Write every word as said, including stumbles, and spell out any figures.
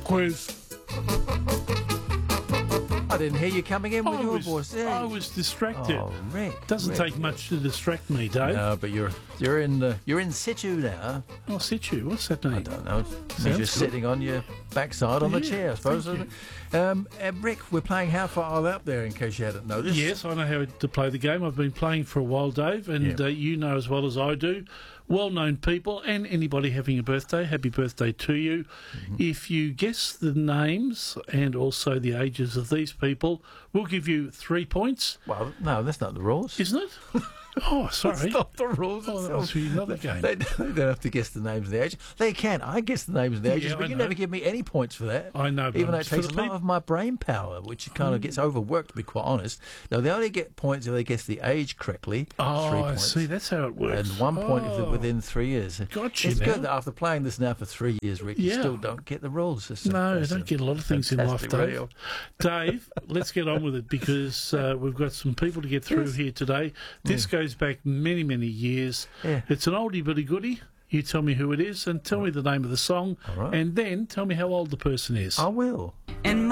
quiz. I didn't hear you coming in with I your was, voice there. I was distracted. Oh, Rick. Doesn't Rick. take much to distract me, Dave. No, but you're you're in uh, you're in situ now. Oh, situ. What's that mean? I don't know. It means Sounds you're good. sitting on your backside on the Yeah, chair, I suppose. thank Isn't it? Um, uh, Rick, we're playing How Far Are They Up There, in case you hadn't noticed. Yes, I know how to play the game. I've been playing for a while, Dave, and Yeah. uh, you know as well as I do, well-known people and anybody having a birthday, happy birthday to you. Mm-hmm. If you guess the names and also the ages of these people, we'll give you three points, Well, no, that's not the rules. isn't it? Oh, sorry. That's not the rules. Oh, that itself. must be another game. They, they don't have to guess the names and the ages. They can. I guess the names and the ages, Yeah, but I you know. never give me any points for that. I know, but Even though it it's for takes the a lot peop- of my brain power, which kind of gets overworked, to be quite honest. Now, they only get points if they guess the age correctly. Oh, three I points. see. That's how it works. And one point if they're Oh. within three years. Gotcha It's now. good that after playing this now for three years, Rick, you Yeah. still don't get the rules. It's a- No, I it's don't a get a lot of things in life, fantastic Dave. radio. Dave, let's get on with it because uh, we've got some people to get through Yes. here today. This goes back many, many years. Yeah. It's an oldie but a goodie. You tell me who it is and tell me the name of the song All right. and then tell me how old the person is. I will. And